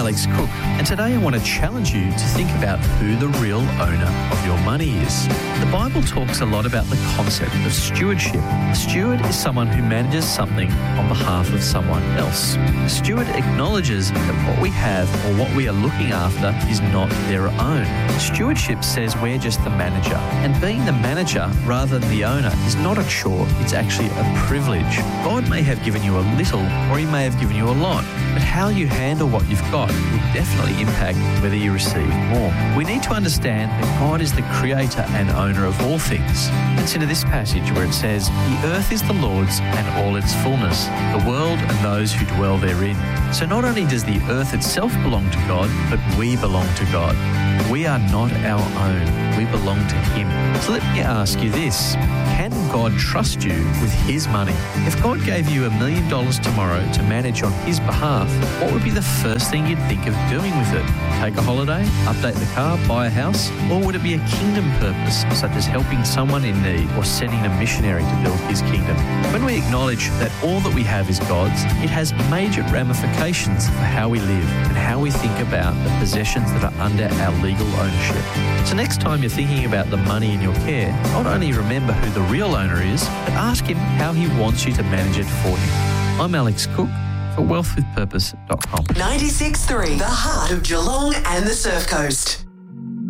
Alex Cook, and today I want to challenge you to think about who the real owner of your money is. The Bible talks a lot about the concept of stewardship. A steward is someone who manages something on behalf of someone else. A steward acknowledges that what we have or what we are looking after is not their own. Stewardship says we're just the manager, and being the manager rather than the owner is not a chore, it's actually a privilege. God may have given you a little or he may have given you a lot, but how you handle what you've got will definitely impact whether you receive more. We need to understand that God is the creator and owner of all things. Consider this passage where it says, "The earth is the Lord's and all its fullness, the world and those who dwell therein." So not only does the earth itself belong to God, but we belong to God. We are not our own. We belong to him. So let me ask you this. Can God trust you with his money? If God gave you $1 million tomorrow to manage on his behalf, what would be the first thing you'd think of doing with it? Take a holiday, update the car, buy a house? Or would it be a kingdom purpose, such as helping someone in need or sending a missionary to build his kingdom? When we acknowledge that all that we have is God's, it has major ramifications for how we live and how we think about the possessions that are under our legal ownership. So next time you're thinking about the money in your care, not only remember who the real owner is, but ask him how he wants you to manage it for him. I'm Alex Cook for wealthwithpurpose.com. 96.3, the heart of Geelong and the Surf Coast.